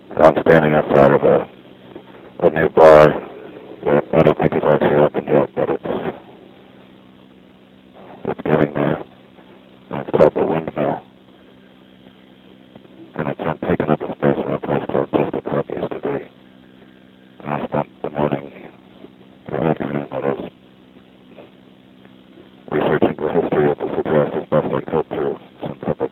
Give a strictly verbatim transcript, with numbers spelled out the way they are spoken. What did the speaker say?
So I'm standing outside of a, a new bar that I don't think it's actually open yet, but it's, it's getting there. And it's called the Windmill. And it's um, taking up a